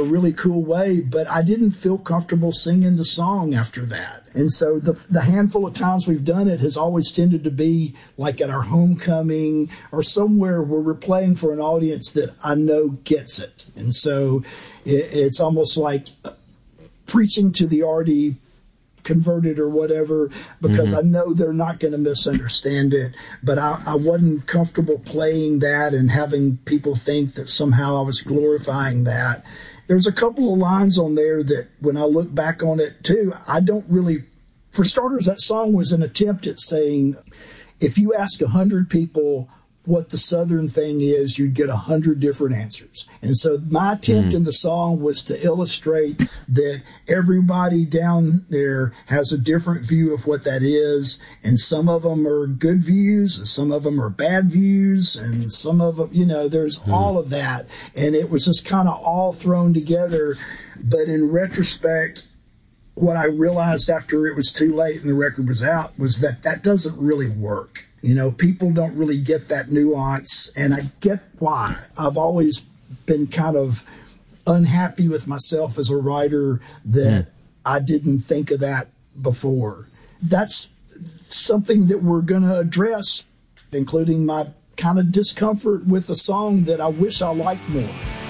really cool way, but I didn't feel comfortable singing the song after that. And so the handful of times we've done it has always tended to be like at our homecoming or somewhere where we're playing for an audience that I know gets it. And so it's almost like preaching to the already converted or whatever, because I know they're not going to misunderstand it. But I wasn't comfortable playing that and having people think that somehow I was glorifying that. There's a couple of lines on there that when I look back on it too, I don't really, for starters, that song was an attempt at saying, if you ask 100 people what the Southern thing is, you'd get 100 different answers. And so my attempt in the song was to illustrate that everybody down there has a different view of what that is. And some of them are good views, and some of them are bad views, and some of them, there's all of that. And it was just kind of all thrown together. But in retrospect, what I realized after it was too late and the record was out was that doesn't really work. People don't really get that nuance, and I get why. I've always been kind of unhappy with myself as a writer that I didn't think of that before. That's something that we're going to address, including my kind of discomfort with a song that I wish I liked more.